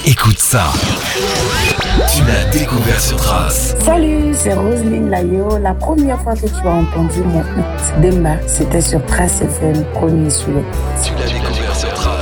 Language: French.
Écoute ça. Tu l'as découvert sur Trace. Salut, c'est Roselyne Layo. La première fois que tu as entendu mon hit Demba, c'était sur Trace FM, premier sur les. Tu l'as découvert sur Trace.